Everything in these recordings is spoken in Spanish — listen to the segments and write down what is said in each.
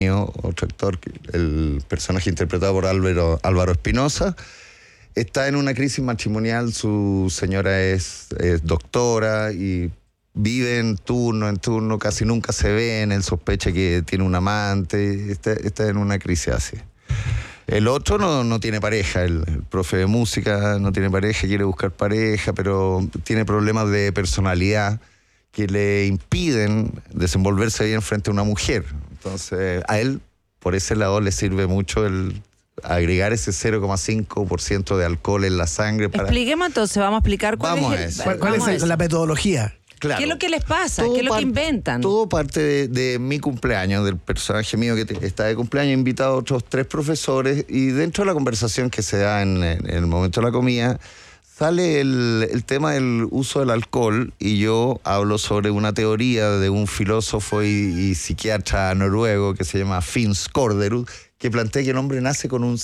otro actor, el personaje interpretado por Álvaro Espinosa, está en una crisis matrimonial. Su señora es doctora y vive en turno, casi nunca se ven, él sospecha que tiene un amante, está en una crisis así. El otro no tiene pareja, el profe de música no tiene pareja, quiere buscar pareja, pero tiene problemas de personalidad que le impiden desenvolverse bien frente a una mujer. Entonces, a él, por ese lado, le sirve mucho el agregar ese 0,5% de alcohol en la sangre. Expliquemos entonces, vamos a explicar cuál es la metodología. Claro. ¿Qué es lo que les pasa? ¿Qué es lo que inventan? Todo parte de mi cumpleaños, del personaje mío que está de cumpleaños. He invitado a otros 3 profesores y dentro de la conversación que se da en el momento de la comida sale el tema del uso del alcohol y yo hablo sobre una teoría de un filósofo y psiquiatra noruego que se llama Finn Skårderud, que plantea que el hombre nace con un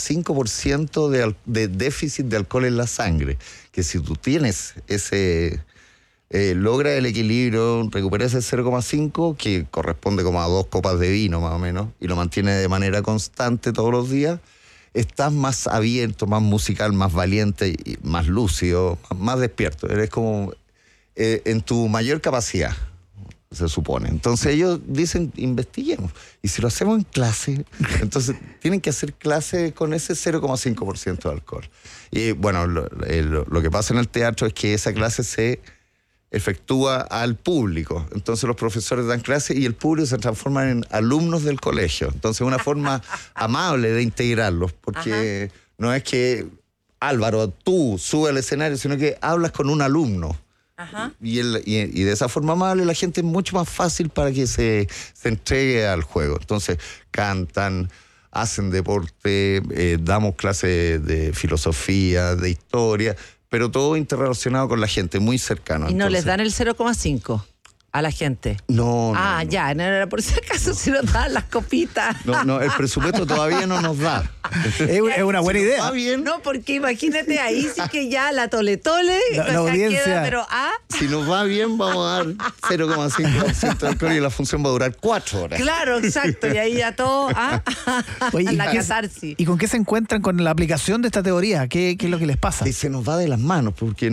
0,5% de déficit de alcohol en la sangre, que si tú tienes ese... logra el equilibrio, recupera ese 0,5 que corresponde como a 2 copas de vino más o menos y lo mantiene de manera constante todos los días, estás más abierto, más musical, más valiente, más lúcido, más despierto, eres como en tu mayor capacidad, se supone. Entonces ellos dicen, investiguemos, y si lo hacemos en clase, entonces tienen que hacer clase con ese 0,5% de alcohol. Y bueno, lo que pasa en el teatro es que esa clase se efectúa al público. Entonces los profesores dan clase y el público se transforma en alumnos del colegio. Entonces es una forma amable de integrarlos, porque no es que Álvaro, tú subes al escenario, sino que hablas con un alumno. Y de esa forma amable la gente es mucho más fácil para que se entregue al juego. Entonces cantan, hacen deporte, damos clases de filosofía, de historia, pero todo interrelacionado con la gente, muy cercano. ¿Y no les dan el 0,5 a la gente? No. Ya, no era por si acaso si nos dan las copitas. No, el presupuesto todavía no nos da. Es una buena idea. ¿Va bien? No, porque imagínate ahí sí que ya la tole, la audiencia queda, pero si nos va bien vamos a dar 0,5% de alcohol y la función va a durar 4 horas. Claro, exacto, y ahí ya todo Oye, la catarsis. ¿Y con qué se encuentran con la aplicación de esta teoría? ¿Qué es lo que les pasa? Y se nos va de las manos, porque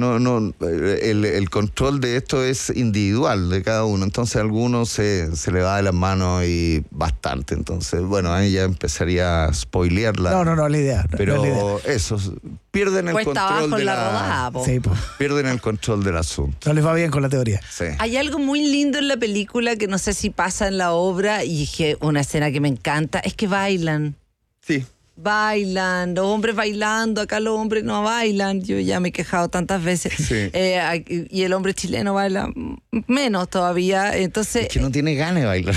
el control de esto es individual de cada uno, entonces a algunos se le va de las manos y bastante, entonces bueno, ahí ya empezaría a spoilear No, la idea. Pero eso, pierden el control de rodada, sí, pierden el control del asunto. No les va bien con la teoría. Sí. Hay algo muy lindo en la película que no sé si pasa en la obra y que una escena que me encanta es que bailan. Sí. Bailan, los hombres bailando, acá los hombres no bailan, yo ya me he quejado tantas veces. Sí. Y el hombre chileno baila menos todavía, entonces... Es que no tiene ganas de bailar.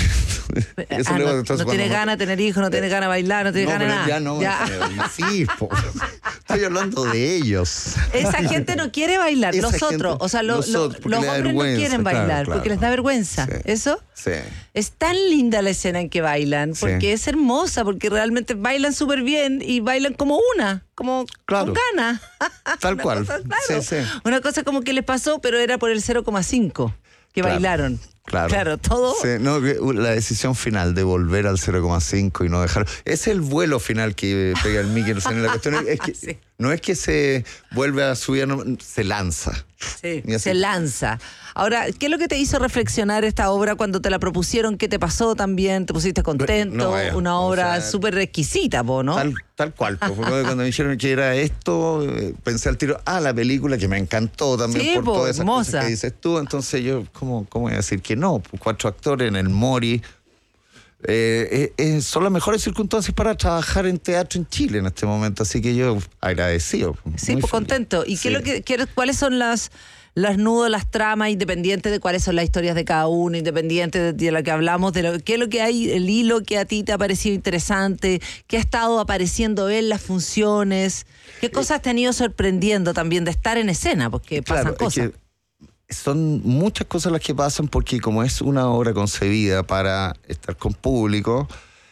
No tiene ganas de tener hijos, no tiene ganas de bailar, no tiene ganas de nada. Ya. Sí, estoy hablando de ellos. Esa gente no quiere bailar, los otros, los hombres no quieren bailar, claro. porque les da vergüenza. Sí. ¿Eso? Sí. Es tan linda la escena en que bailan, porque es hermosa, porque realmente bailan súper bien y bailan como con ganas. Tal cual. Claro. Sí. Una cosa como que les pasó, pero era por el 0,5 que bailaron. Claro, todo. Sí, la decisión final de volver al 0,5 y no dejar. Es el vuelo final que pega el Mikkelsen. La cuestión es que Sí. no es que se vuelve a subir, se lanza. Sí, se lanza. Ahora, ¿qué es lo que te hizo reflexionar esta obra cuando te la propusieron? ¿Qué te pasó también? ¿Te pusiste contento? Una obra súper exquisita, ¿no? Tal cual. Porque cuando me dijeron que era esto, pensé al tiro, la película que me encantó también por todas esas cosas que dices tú. Entonces yo, ¿cómo voy a decir que no? 4 actores en el Mori. Son las mejores circunstancias para trabajar en teatro en Chile en este momento, así que yo agradecido. Sí, pues contento. ¿Y cuáles son los nudos, las tramas, independientes de cuáles son las historias de cada uno, independiente de lo que hablamos, qué es lo que hay, el hilo que a ti te ha parecido interesante, qué ha estado apareciendo en las funciones, qué cosas te han ido sorprendiendo también de estar en escena, porque pasan cosas? Son muchas cosas las que pasan porque como es una obra concebida para estar con público,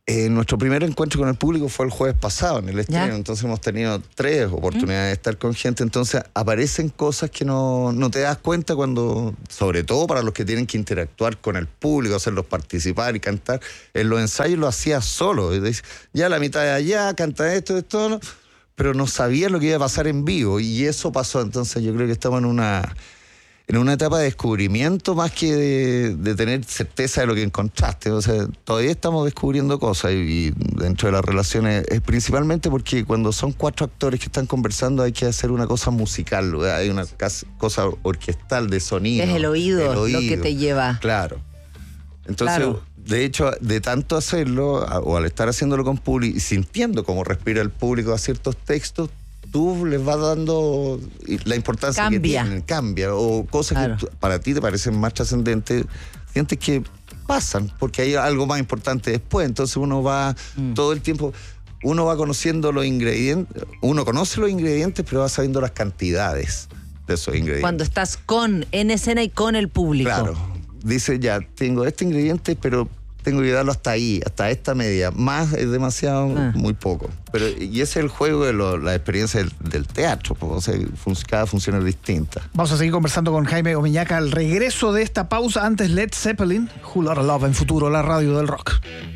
Nuestro primer encuentro con el público fue el jueves pasado en el estreno, ¿Ya? entonces hemos tenido 3 oportunidades de estar con gente, entonces aparecen cosas que no te das cuenta cuando, sobre todo para los que tienen que interactuar con el público, hacerlos participar y cantar. En los ensayos lo hacía solo, y dice, ya la mitad de allá, canta esto, ¿no? Pero no sabía lo que iba a pasar en vivo, y eso pasó. Entonces yo creo que estamos en una etapa de descubrimiento más que de tener certeza de lo que encontraste. O sea, todavía estamos descubriendo cosas y dentro de las relaciones es principalmente porque cuando son 4 actores que están conversando hay que hacer una cosa musical, hay una cosa orquestal de sonido. Es el oído lo que te lleva. Claro. Entonces, Claro. de hecho, de tanto hacerlo, o al estar haciéndolo con público y sintiendo cómo respira el público a ciertos textos, tú les vas dando la importancia Cambia. que tienen, cambia, o cosas Claro. que para ti te parecen más trascendentes, sientes que pasan, porque hay algo más importante después. Entonces uno va todo el tiempo, uno va conociendo los ingredientes, uno conoce los ingredientes, pero va sabiendo las cantidades de esos ingredientes. Cuando estás en escena y con el público. Claro, dice ya, tengo este ingrediente, pero tengo que darlo hasta ahí, hasta esta media. Más es demasiado, muy poco. Pero, y ese es el juego de la experiencia del teatro, pues, o sea, cada función es distinta. Vamos a seguir conversando con Jaime Omeñaca al regreso de esta pausa. Antes Led Zeppelin, Whole Lotta Love en Futuro, la radio del rock.